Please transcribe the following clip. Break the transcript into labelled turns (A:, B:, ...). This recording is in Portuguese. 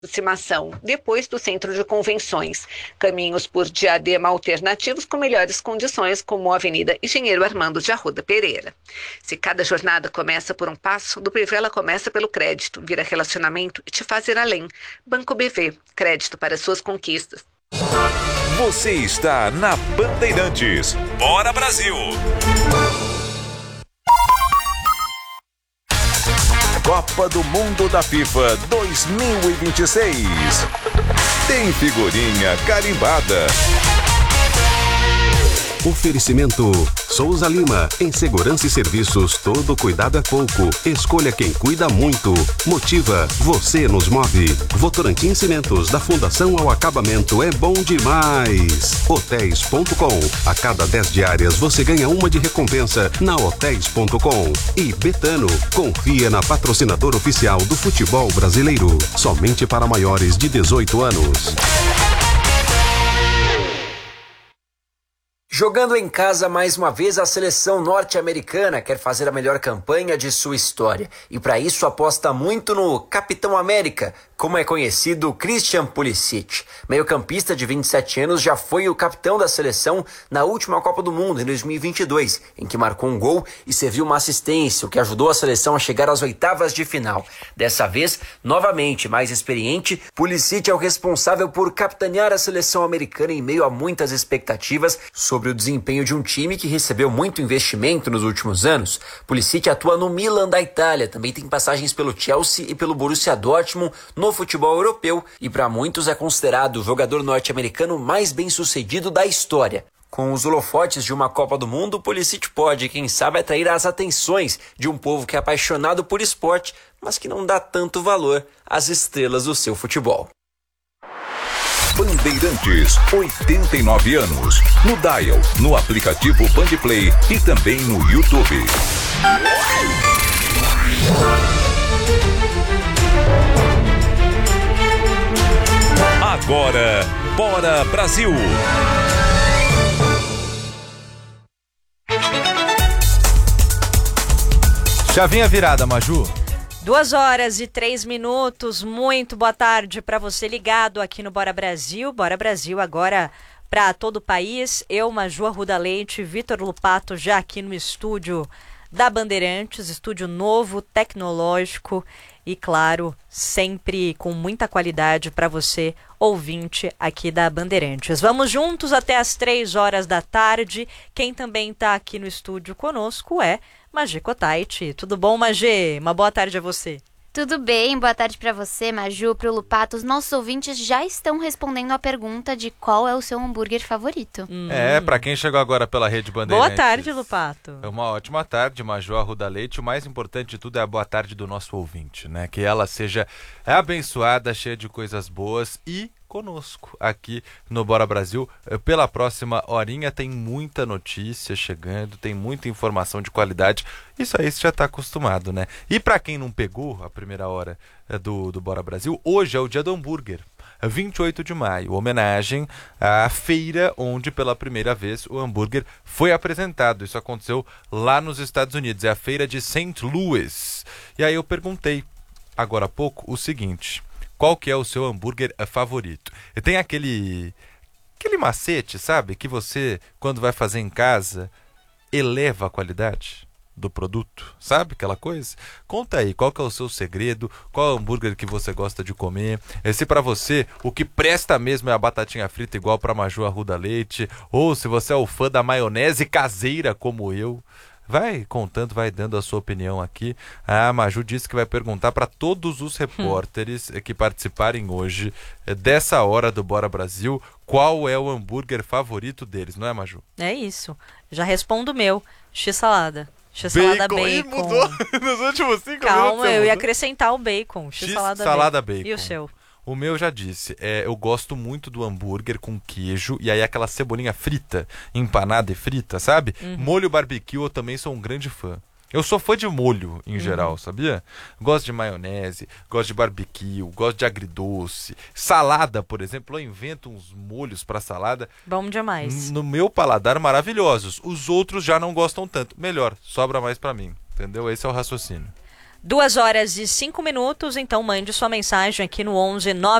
A: aproximação, depois do centro de convenções. Caminhos por Diadema alternativos com melhores condições, como a Avenida Engenheiro Armando de Arruda Pereira. Se cada jornada começa por um passo, do Privé ela começa pelo crédito, vira relacionamento e te faz ir além. Banco BV, crédito para suas conquistas.
B: Você está na Bandeirantes. Bora Brasil! Copa do Mundo da FIFA 2026. Tem figurinha carimbada.
C: Oferecimento Souza Lima. Em segurança e serviços, todo cuidado é pouco. Escolha quem cuida muito. Motiva, você nos move. Votorantim Cimentos, da fundação ao acabamento, é bom demais. Hotéis.com. A cada 10 diárias você ganha uma de recompensa na Hotéis.com. E Betano, confia na patrocinadora oficial do futebol brasileiro. Somente para maiores de 18 anos.
D: Jogando em casa mais uma vez, a seleção norte-americana quer fazer a melhor campanha de sua história. E para isso aposta muito no Capitão América, como é conhecido Christian Pulisic. Meio-campista de 27 anos, já foi o capitão da seleção na última Copa do Mundo, em 2022, em que marcou um gol e serviu uma assistência, o que ajudou a seleção a chegar às oitavas de final. Dessa vez, novamente mais experiente, Pulisic é o responsável por capitanear a seleção americana em meio a muitas expectativas sobre o desempenho de um time que recebeu muito investimento nos últimos anos. Pulisic atua no Milan da Itália, também tem passagens pelo Chelsea e pelo Borussia Dortmund no futebol europeu e para muitos é considerado o jogador norte-americano mais bem-sucedido da história. Com os holofotes de uma Copa do Mundo, Pulisic pode, quem sabe, atrair as atenções de um povo que é apaixonado por esporte, mas que não dá tanto valor às estrelas do seu futebol.
B: Bandeirantes, 89 anos. No Dial, no aplicativo Bandplay e também no YouTube. Agora, Bora Brasil!
E: Chavinha virada, Maju.
F: 2h03. Muito boa tarde para você ligado aqui no Bora Brasil. Bora Brasil agora para todo o país. Eu, Maju Arruda Leite, Vitor Lupato já aqui no estúdio da Bandeirantes, estúdio novo, tecnológico e, claro, sempre com muita qualidade para você, ouvinte aqui da Bandeirantes. Vamos juntos até as 3h da tarde. Quem também está aqui no estúdio conosco é Magê Kotait. Tudo bom, Magê? Uma boa tarde a você.
G: Tudo bem, boa tarde para você, Maju, pro Lupato. Os nossos ouvintes já estão respondendo a pergunta de qual é o seu hambúrguer favorito.
E: Pra quem chegou agora pela Rede Bandeirantes.
F: Boa tarde, Lupato.
E: É uma ótima tarde, Maju Arruda Leite. O mais importante de tudo é a boa tarde do nosso ouvinte, né? Que ela seja abençoada, cheia de coisas boas e conosco aqui no Bora Brasil. Pela próxima horinha tem muita notícia chegando, tem muita informação de qualidade. Isso aí você já está acostumado, né? E para quem não pegou a primeira hora do Bora Brasil, hoje é o dia do hambúrguer. 28 de maio, homenagem à feira onde pela primeira vez o hambúrguer foi apresentado. Isso aconteceu lá nos Estados Unidos, é a feira de St. Louis. E aí eu perguntei agora há pouco o seguinte: qual que é o seu hambúrguer favorito? E tem aquele macete, sabe? Que você, quando vai fazer em casa, eleva a qualidade do produto, sabe? Aquela coisa? Conta aí, qual que é o seu segredo? Qual é o hambúrguer que você gosta de comer? Se pra você o que presta mesmo é a batatinha frita igual pra Maju Arruda Leite, ou se você é o fã da maionese caseira como eu, vai contando, vai dando a sua opinião aqui. A Maju disse que vai perguntar para todos os repórteres que participarem hoje dessa hora do Bora Brasil qual é o hambúrguer favorito deles, não é, Maju?
F: É isso. Já respondo o meu. X-salada. X-salada bacon.
E: Ih, mudou nos últimos 5 minutos.
F: Calma, eu ia acrescentar o bacon.
E: X-salada bacon.
F: E o seu?
E: O meu já disse, eu gosto muito do hambúrguer com queijo e aí aquela cebolinha frita, empanada e frita, sabe? Molho barbecue eu também sou um grande fã. Eu sou fã de molho em geral, sabia? Gosto de maionese, gosto de barbecue, gosto de agridoce. Salada, por exemplo, eu invento uns molhos para salada.
F: Bom demais.
E: No meu paladar, maravilhosos. Os outros já não gostam tanto. Melhor, sobra mais para mim, entendeu? Esse é o raciocínio.
F: 2 horas e 5 minutos, então mande sua mensagem aqui no 11